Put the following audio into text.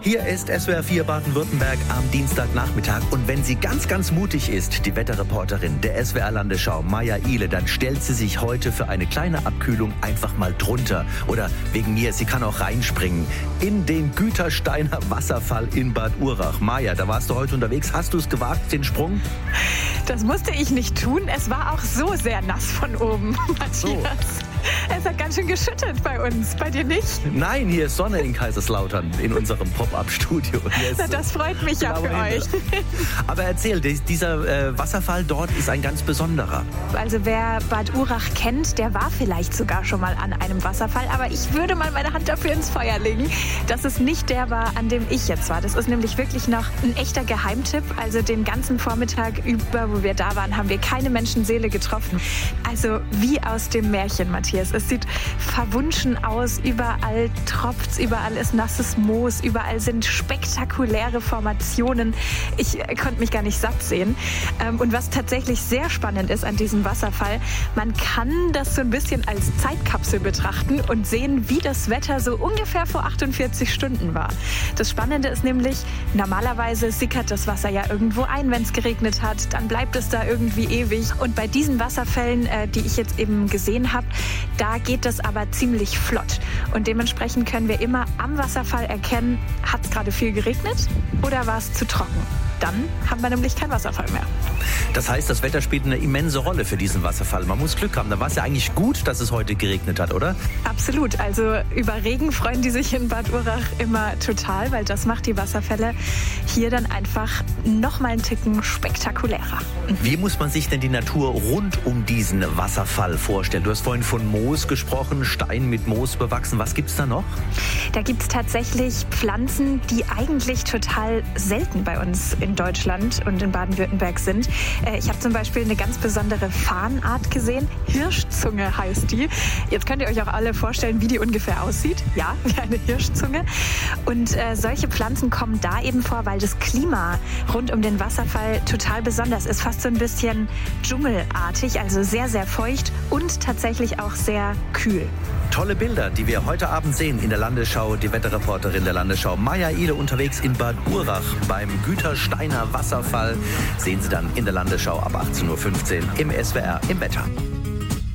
Hier ist SWR 4 Baden-Württemberg am Dienstagnachmittag. Und wenn sie ganz, ganz mutig ist, die Wetterreporterin der SWR-Landesschau, Maja Ihle, dann stellt sie sich heute für eine kleine Abkühlung einfach mal drunter. Oder wegen mir, sie kann auch reinspringen in den Gütersteiner Wasserfall in Bad Urach. Maja, da warst du heute unterwegs. Hast du es gewagt, den Sprung? Das musste ich nicht tun. Es war auch so sehr nass von oben, Matthias. So. Es hat ganz schön geschüttet bei uns. Bei dir nicht? Nein, hier ist Sonne in Kaiserslautern in unserem Pop-Up-Studio. Na, das freut mich ja für euch. Aber erzähl, dieser Wasserfall dort ist ein ganz besonderer. Also wer Bad Urach kennt, der war vielleicht sogar schon mal an einem Wasserfall. Aber ich würde mal meine Hand dafür ins Feuer legen, dass es nicht der war, an dem ich jetzt war. Das ist nämlich wirklich noch ein echter Geheimtipp. Also den ganzen Vormittag über, wo wir da waren, haben wir keine Menschenseele getroffen. Also wie aus dem Märchen, Matthias. Es sieht verwunschen aus, überall tropft's, überall ist nasses Moos, überall sind spektakuläre Formationen. Ich konnte mich gar nicht satt sehen. Und was tatsächlich sehr spannend ist an diesem Wasserfall, man kann das so ein bisschen als Zeitkapsel betrachten und sehen, wie das Wetter so ungefähr vor 48 Stunden war. Das Spannende ist nämlich, normalerweise sickert das Wasser ja irgendwo ein, wenn es geregnet hat, dann bleibt es da irgendwie ewig. Und bei diesen Wasserfällen, die ich jetzt eben gesehen habe, da geht das aber ziemlich flott. Und dementsprechend können wir immer am Wasserfall erkennen, hat es gerade viel geregnet oder war es zu trocken. Dann haben wir nämlich keinen Wasserfall mehr. Das heißt, das Wetter spielt eine immense Rolle für diesen Wasserfall. Man muss Glück haben. Da war es ja eigentlich gut, dass es heute geregnet hat, oder? Absolut. Also über Regen freuen die sich in Bad Urach immer total, weil das macht die Wasserfälle hier dann einfach noch mal einen Ticken spektakulärer. Wie muss man sich denn die Natur rund um diesen Wasserfall vorstellen? Du hast vorhin von Moos gesprochen, Stein mit Moos bewachsen. Was gibt's da noch? Da gibt's tatsächlich Pflanzen, die eigentlich total selten bei uns in Deutschland und in Baden-Württemberg sind. Ich habe zum Beispiel eine ganz besondere Farnart gesehen. Hirschzunge heißt die. Jetzt könnt ihr euch auch alle vorstellen, wie die ungefähr aussieht. Ja, wie eine Hirschzunge. Und solche Pflanzen kommen da eben vor, weil das Klima rund um den Wasserfall total besonders ist. Fast so ein bisschen dschungelartig, also sehr, sehr feucht und tatsächlich auch sehr kühl. Tolle Bilder, die wir heute Abend sehen in der Landesschau. Die Wetterreporterin der Landesschau, Maja Ihle, unterwegs in Bad Urach beim Gütersteiner Wasserfall. Sehen Sie dann in der Landesschau ab 18:15 Uhr im SWR im Wetter.